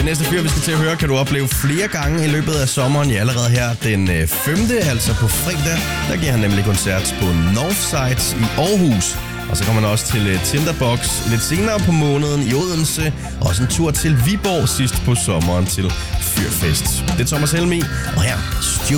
næste fyr, vi skal til at høre, kan du opleve flere gange i løbet af sommeren. Ja, allerede her den 5. altså på fredag, der giver han nemlig koncert på Northsides i Aarhus. Og så kommer han også til Tinderbox lidt senere på måneden i Odense. Og også en tur til Viborg sidst på sommeren til Fyrfest. Det er Thomas Helmig, og her Stu.